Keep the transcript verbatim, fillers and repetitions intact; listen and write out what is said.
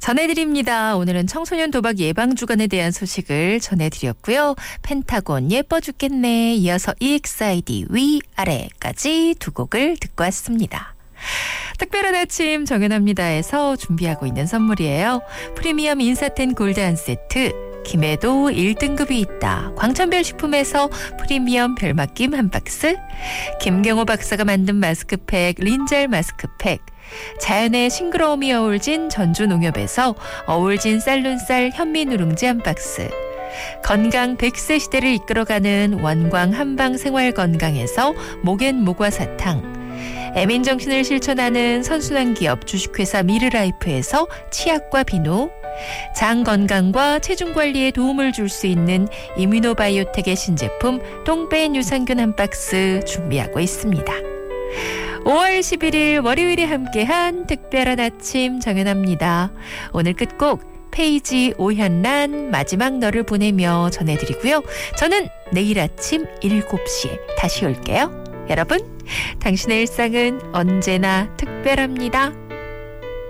전해드립니다. 오늘은 청소년 도박 예방 주간에 대한 소식을 전해드렸고요. 펜타곤 예뻐 죽겠네. 이어서 이엑스아이디 위아래까지 두 곡을 듣고 왔습니다. 특별한 아침 정연합니다에서 준비하고 있는 선물이에요. 프리미엄 인사텐 골드 한 세트, 김해도 일 등급이 있다. 광천별 식품에서 프리미엄 별맛김 한 박스, 김경호 박사가 만든 마스크팩 린젤 마스크팩, 자연의 싱그러움이 어울진 전주농협에서 어울진 쌀눈쌀 현미누룽지 한 박스, 건강 백 세 시대를 이끌어가는 원광 한방생활건강에서 목엔 모과사탕, 애민정신을 실천하는 선순환 기업 주식회사 미르라이프에서 치약과 비누, 장 건강과 체중 관리에 도움을 줄 수 있는 이뮤노바이오텍의 신제품 똥뺀 유산균 한 박스 준비하고 있습니다. 오월 십일일 월요일에 함께한 특별한 아침 정연합니다. 오늘 끝곡 페이지 오현란 마지막 너를 보내며 전해드리고요. 저는 내일 아침 일곱 시에 다시 올게요. 여러분, 당신의 일상은 언제나 특별합니다.